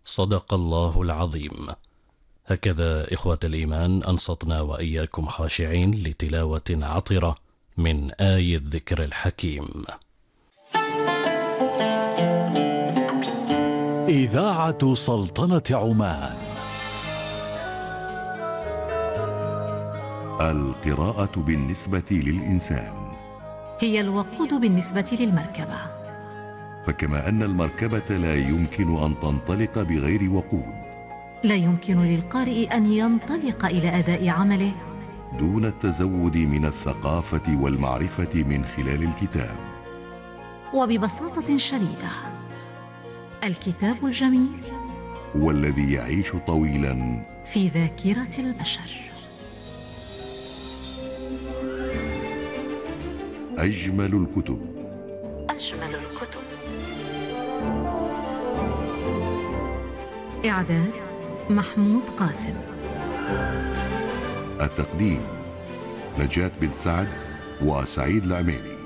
صدق الله العظيم. هكذا إخوة الإيمان أنصتنا وإياكم خاشعين لتلاوة عطرة من آي الذكر الحكيم. إذاعة سلطنة عمان. القراءة بالنسبة للإنسان هي الوقود بالنسبة للمركبة، فكما أن المركبة لا يمكن أن تنطلق بغير وقود، لا يمكن للقارئ أن ينطلق إلى أداء عمله دون التزود من الثقافة والمعرفة من خلال الكتاب. وببساطة شديدة، الكتاب الجميل هو الذي يعيش طويلا في ذاكرة البشر. أجمل الكتب. أجمل الكتب. إعداد محمود قاسم. التقديم نجاة بنت سعد وسعيد العميري.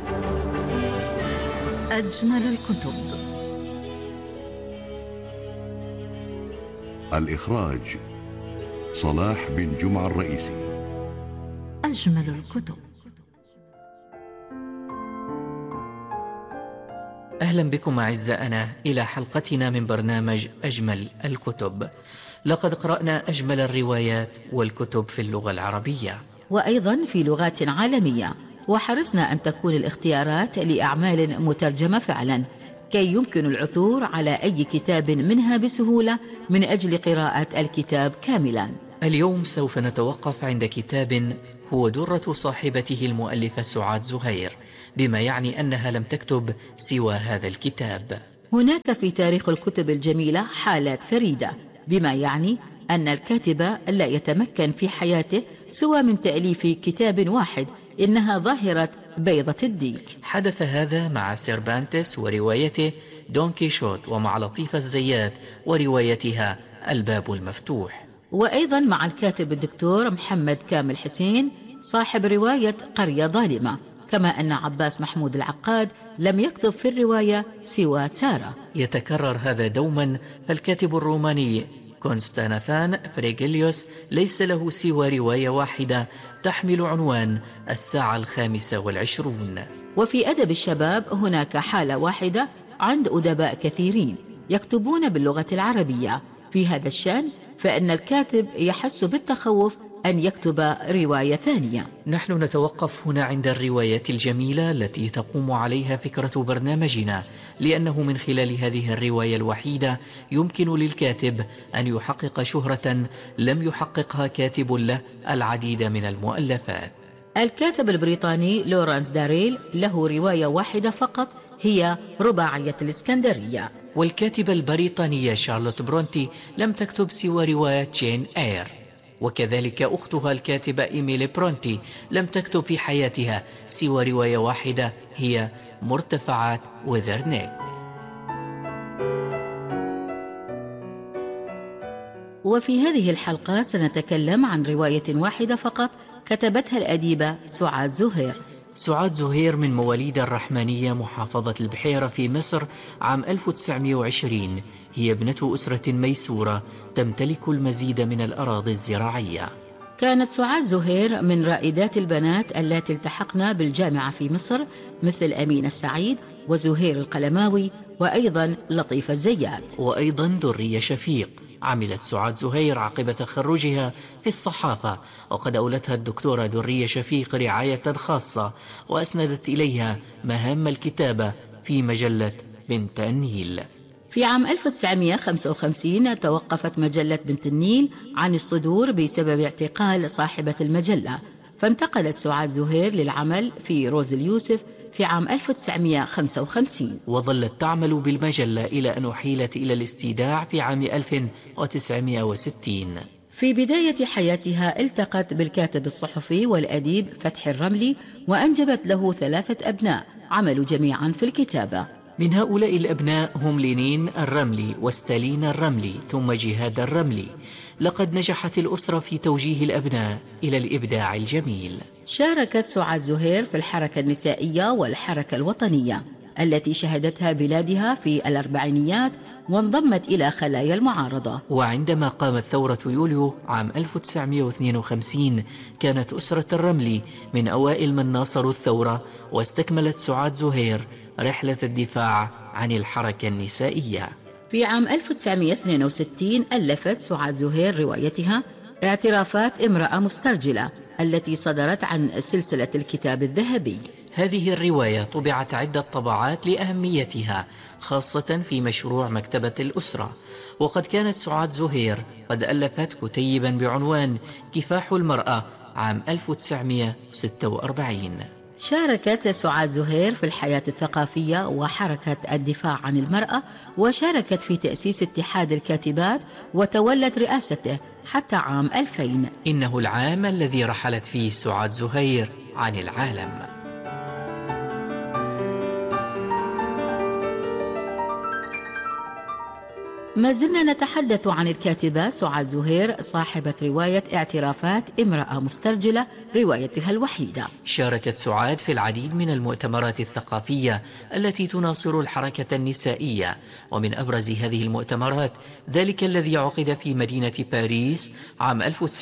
أجمل الكتب. الإخراج صلاح بن جمعة الرئيسي. أجمل الكتب. أهلا بكم أعزائنا إلى حلقتنا من برنامج أجمل الكتب. لقد قرأنا أجمل الروايات والكتب في اللغة العربية وأيضا في لغات عالمية، وحرصنا أن تكون الاختيارات لأعمال مترجمة فعلا كي يمكن العثور على أي كتاب منها بسهولة من أجل قراءة الكتاب كاملا. اليوم سوف نتوقف عند كتاب هو درة صاحبته المؤلفة سعاد زهير، بما يعني أنها لم تكتب سوى هذا الكتاب. هناك في تاريخ الكتب الجميلة حالات فريدة، بما يعني أن الكاتب لا يتمكن في حياته سوى من تأليف كتاب واحد، إنها ظاهرة بيضة الديك. حدث هذا مع سيربانتس وروايته دون كيشوت، ومع لطيفة الزيات وروايتها الباب المفتوح، وأيضا مع الكاتب الدكتور محمد كامل حسين صاحب رواية قرية ظالمة، كما أن عباس محمود العقاد لم يكتب في الرواية سوى سارة. يتكرر هذا دوما، فالكاتب الروماني كونستانثان فريغيليوس ليس له سوى رواية واحدة تحمل عنوان الساعة 25. وفي أدب الشباب هناك حالة واحدة عند أدباء كثيرين يكتبون باللغة العربية. في هذا الشأن فإن الكاتب يحس بالتخوف أن يكتب رواية ثانية. نحن نتوقف هنا عند الروايات الجميلة التي تقوم عليها فكرة برنامجنا، لأنه من خلال هذه الرواية الوحيدة يمكن للكاتب أن يحقق شهرة لم يحققها كاتب له العديد من المؤلفات. الكاتب البريطاني لورانس داريل له رواية واحدة فقط، هي رباعية الإسكندرية. والكاتبة البريطانية شارلوت برونتي لم تكتب سوى رواية جين إير، وكذلك أختها الكاتبة إيميلي برونتي لم تكتب في حياتها سوى رواية واحدة، هي مرتفعات وذرنيل. وفي هذه الحلقة سنتكلم عن رواية واحدة فقط كتبتها الأديبة سعاد زهير. سعاد زهير من مواليد الرحمانية محافظة البحيرة في مصر عام 1920. هي ابنة أسرة ميسورة تمتلك المزيد من الأراضي الزراعية. كانت سعاد زهير من رائدات البنات التي التحقن بالجامعة في مصر، مثل أمين السعيد وزهير القلماوي وأيضا لطيفة الزيات وأيضا درية شفيق. عملت سعاد زهير عقب تخرجها في الصحافة، وقد أولتها الدكتورة درية شفيق رعاية خاصة، وأسندت إليها مهام الكتابة في مجلة بنت النيل. في عام 1955 توقفت مجلة بنت النيل عن الصدور بسبب اعتقال صاحبة المجلة، فانتقلت سعاد زهير للعمل في روز اليوسف في عام 1955، وظلت تعمل بالمجلة إلى أن أحيلت إلى الاستيداع في عام 1960. في بداية حياتها التقت بالكاتب الصحفي والأديب فتحي الرملي، وأنجبت له 3 أبناء عملوا جميعا في الكتابة. من هؤلاء الأبناء هم لينين الرملي وستالين الرملي ثم جهاد الرملي. لقد نجحت الأسرة في توجيه الأبناء إلى الإبداع الجميل. شاركت سعاد زهير في الحركة النسائية والحركة الوطنية، التي شهدتها بلادها في الأربعينيات وانضمت إلى خلايا المعارضة. وعندما قامت ثورة يوليو عام 1952 كانت أسرة الرملي من أوائل من ناصروا الثورة، واستكملت سعاد زهير رحلة الدفاع عن الحركة النسائية. في عام 1962 ألفت سعاد زهير روايتها اعترافات امرأة مسترجلة التي صدرت عن سلسلة الكتاب الذهبي. هذه الرواية طبعت عدة طبعات لأهميتها، خاصة في مشروع مكتبة الأسرة. وقد كانت سعاد زهير قد ألفت كتيبا بعنوان كفاح المرأة عام 1946. شاركت سعاد زهير في الحياة الثقافية وحركة الدفاع عن المرأة، وشاركت في تأسيس اتحاد الكاتبات وتولت رئاسته حتى عام 2000. إنه العام الذي رحلت فيه سعاد زهير عن العالم. ما زلنا نتحدث عن الكاتبة سعاد زهير صاحبة رواية اعترافات امرأة مسترجلة، روايتها الوحيدة. شاركت سعاد في العديد من المؤتمرات الثقافية التي تناصر الحركة النسائية، ومن أبرز هذه المؤتمرات ذلك الذي عقد في مدينة باريس عام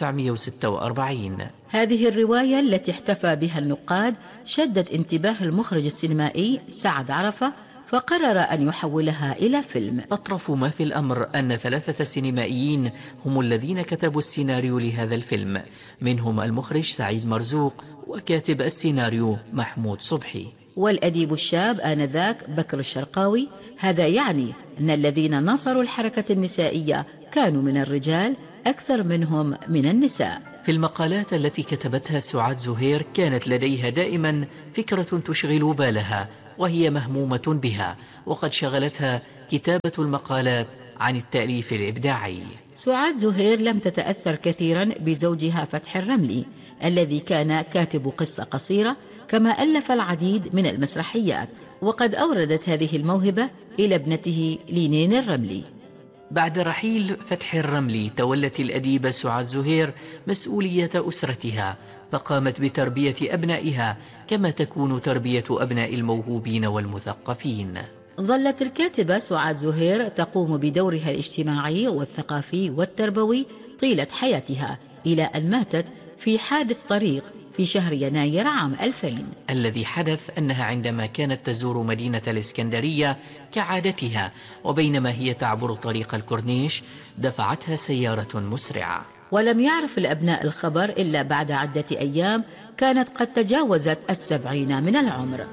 1946. هذه الرواية التي احتفى بها النقاد شدت انتباه المخرج السينمائي سعد عرفة، فقرر أن يحولها إلى فيلم. أطرف ما في الأمر أن 3 سينمائيين هم الذين كتبوا السيناريو لهذا الفيلم، منهم المخرج سعيد مرزوق وكاتب السيناريو محمود صبحي والأديب الشاب آنذاك بكر الشرقاوي. هذا يعني أن الذين ناصروا الحركة النسائية كانوا من الرجال أكثر منهم من النساء. في المقالات التي كتبتها سعاد زهير كانت لديها دائما فكرة تشغل بالها، وهي مهمومة بها، وقد شغلتها كتابة المقالات عن التأليف الإبداعي. سعاد زهير لم تتأثر كثيرا بزوجها فتح الرملي الذي كان كاتب قصة قصيرة، كما ألف العديد من المسرحيات، وقد أوردت هذه الموهبة إلى ابنته لينين الرملي. بعد رحيل فتح الرملي تولت الأديبة سعاد زهير مسؤولية أسرتها، فقامت بتربية أبنائها كما تكون تربية أبناء الموهوبين والمثقفين. ظلت الكاتبة سعاد زهير تقوم بدورها الاجتماعي والثقافي والتربوي طيلة حياتها، إلى أن ماتت في حادث طريق في شهر يناير عام 2000. الذي حدث أنها عندما كانت تزور مدينة الإسكندرية كعادتها، وبينما هي تعبر طريق الكورنيش دفعتها سيارة مسرعة، ولم يعرف الأبناء الخبر إلا بعد عدة أيام كانت قد تجاوزت 70 من العمر.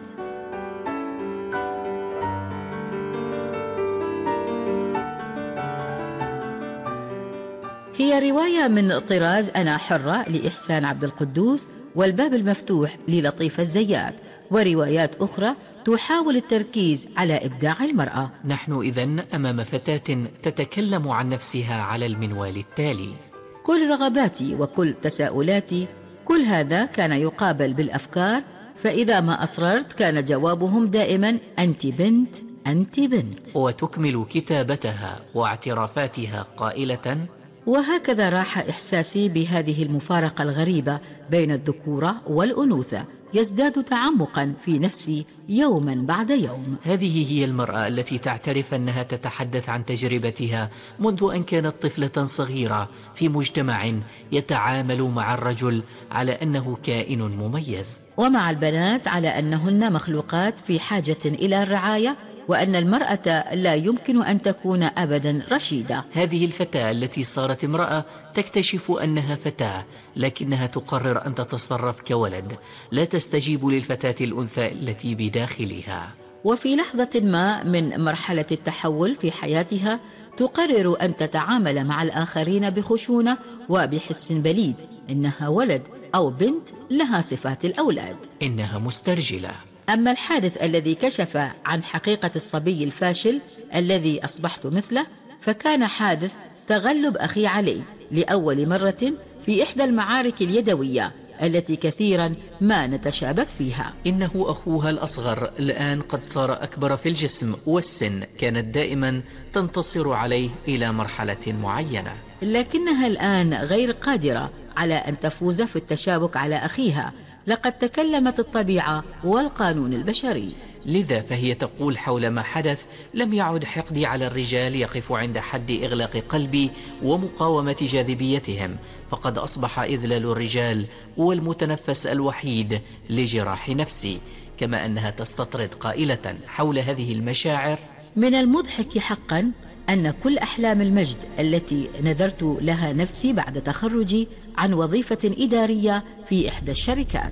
هي رواية من طراز أنا حرة لإحسان عبد القدوس، والباب المفتوح للطيفة الزيات، وروايات أخرى تحاول التركيز على إبداع المرأة. نحن إذن أمام فتاة تتكلم عن نفسها على المنوال التالي: كل رغباتي وكل تساؤلاتي، كل هذا كان يقابل بالأفكار، فإذا ما أصررت كان جوابهم دائما أنت بنت، أنت بنت. وتكمل كتابتها واعترافاتها قائلة: وهكذا راح إحساسي بهذه المفارقة الغريبة بين الذكورة والأنوثة يزداد تعمقا في نفسي يوما بعد يوم. هذه هي المرأة التي تعترف أنها تتحدث عن تجربتها منذ أن كانت طفلة صغيرة في مجتمع يتعامل مع الرجل على أنه كائن مميز، ومع البنات على أنهن مخلوقات في حاجة إلى الرعاية، وأن المرأة لا يمكن أن تكون أبدا رشيدة. هذه الفتاة التي صارت امرأة تكتشف أنها فتاة، لكنها تقرر أن تتصرف كولد، لا تستجيب للفتاة الأنثى التي بداخلها. وفي لحظة ما من مرحلة التحول في حياتها تقرر أن تتعامل مع الآخرين بخشونة وبحس بليد، إنها ولد أو بنت لها صفات الأولاد، إنها مسترجلة. أما الحادث الذي كشف عن حقيقة الصبي الفاشل الذي أصبحت مثله، فكان حادث تغلب أخي علي لأول مرة في إحدى المعارك اليدوية التي كثيرا ما نتشابك فيها. إنه أخوها الأصغر الآن قد صار أكبر في الجسم والسن، كانت دائما تنتصر عليه إلى مرحلة معينة، لكنها الآن غير قادرة على أن تفوز في التشابك على أخيها. لقد تكلمت الطبيعة والقانون البشري. لذا فهي تقول حول ما حدث: لم يعد حقدي على الرجال يقف عند حد إغلاق قلبي ومقاومة جاذبيتهم، فقد أصبح إذلال الرجال هو المتنفس الوحيد لجراح نفسي. كما أنها تستطرد قائلة حول هذه المشاعر: من المضحك حقا أن كل أحلام المجد التي نذرت لها نفسي بعد تخرجي عن وظيفة إدارية في إحدى الشركات.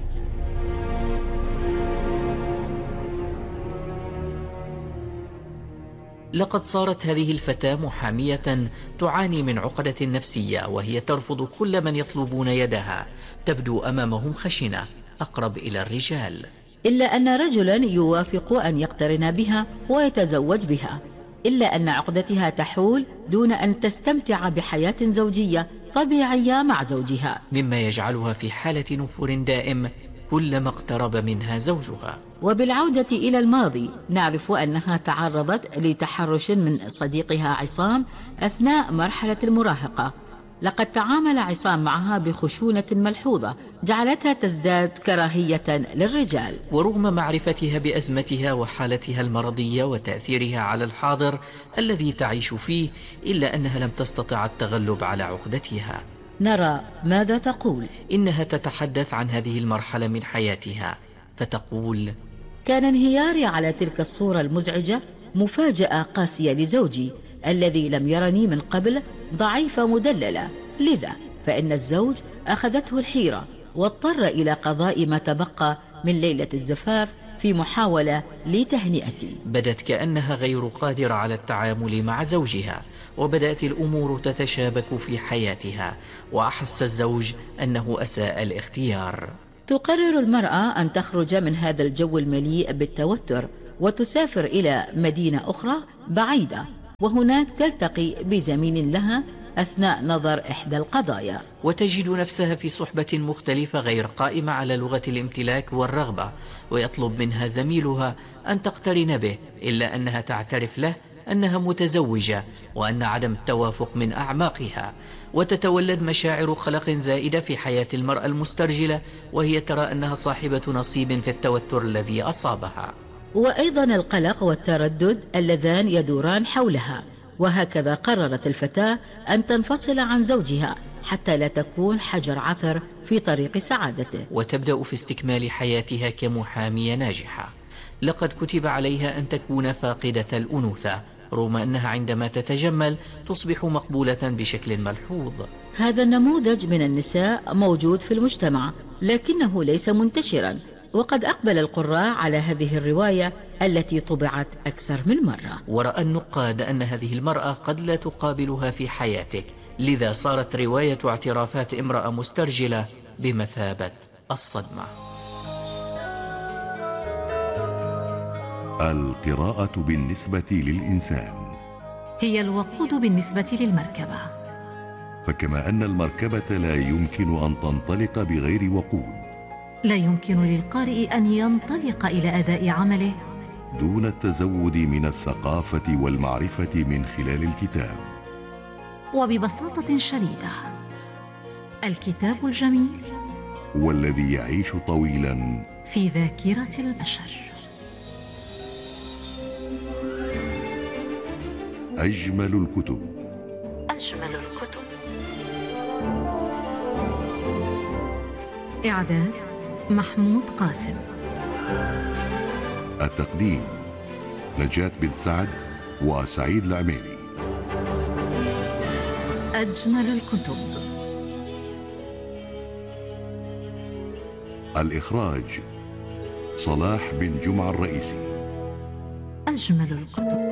لقد صارت هذه الفتاة محامية تعاني من عقدة نفسية، وهي ترفض كل من يطلبون يدها، تبدو أمامهم خشنة أقرب إلى الرجال. إلا أن رجلا يوافق أن يقترن بها ويتزوج بها، إلا أن عقدتها تحول دون أن تستمتع بحياة زوجية طبيعية مع زوجها، مما يجعلها في حالة نفور دائم كلما اقترب منها زوجها. وبالعودة إلى الماضي نعرف أنها تعرضت لتحرش من صديقها عصام أثناء مرحلة المراهقة. لقد تعامل عصام معها بخشونة ملحوظة جعلتها تزداد كراهية للرجال. ورغم معرفتها بأزمتها وحالتها المرضية وتأثيرها على الحاضر الذي تعيش فيه، إلا أنها لم تستطع التغلب على عقدتها. نرى ماذا تقول. إنها تتحدث عن هذه المرحلة من حياتها، فتقول: كان انهياري على تلك الصورة المزعجة مفاجأة قاسية لزوجي الذي لم يرني من قبل ضعيفة مدللة، لذا فإن الزوج أخذته الحيرة واضطر إلى قضاء ما تبقى من ليلة الزفاف في محاولة لتهنئتي. بدت كأنها غير قادرة على التعامل مع زوجها، وبدأت الأمور تتشابك في حياتها، وأحس الزوج أنه أساء الاختيار. تقرر المرأة أن تخرج من هذا الجو المليء بالتوتر وتسافر إلى مدينة أخرى بعيدة، وهناك تلتقي بزميل لها أثناء نظر إحدى القضايا، وتجد نفسها في صحبة مختلفة غير قائمة على لغة الامتلاك والرغبة، ويطلب منها زميلها أن تقترن به، إلا أنها تعترف له أنها متزوجة وأن عدم التوافق من أعماقها، وتتولد مشاعر قلق زائدة في حياة المرأة المسترجلة، وهي ترى أنها صاحبة نصيب في التوتر الذي أصابها. وأيضا القلق والتردد اللذان يدوران حولها. وهكذا قررت الفتاة أن تنفصل عن زوجها حتى لا تكون حجر عثر في طريق سعادته، وتبدأ في استكمال حياتها كمحامية ناجحة. لقد كتب عليها أن تكون فاقدة الأنوثة، رغم أنها عندما تتجمل تصبح مقبولة بشكل ملحوظ. هذا النموذج من النساء موجود في المجتمع لكنه ليس منتشرا، وقد أقبل القراء على هذه الرواية التي طبعت أكثر من مرة. ورأى النقاد أن هذه المرأة قد لا تقابلها في حياتك، لذا صارت رواية اعترافات امرأة مسترجلة بمثابة الصدمة. القراءة بالنسبة للإنسان هي الوقود بالنسبة للمركبة، فكما أن المركبة لا يمكن أن تنطلق بغير وقود، لا يمكن للقارئ أن ينطلق إلى أداء عمله دون التزود من الثقافة والمعرفة من خلال الكتاب. وببساطة شديدة، الكتاب الجميل والذي يعيش طويلا في ذاكرة البشر. أجمل الكتب. أجمل الكتب. إعداد محمود قاسم. التقديم نجاة بن سعد وسعيد العميري. أجمل الكتب. الإخراج صلاح بن جمعة الرئيسي. أجمل الكتب.